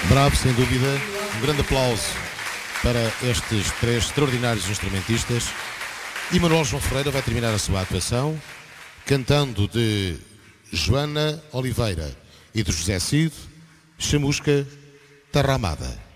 Bravo, sem dúvida. Um grande aplauso para estes três extraordinários instrumentistas. E Manuel João Ferreira vai terminar a sua atuação cantando de Joana Oliveira e de José Cid, Chamusca Terra Amada.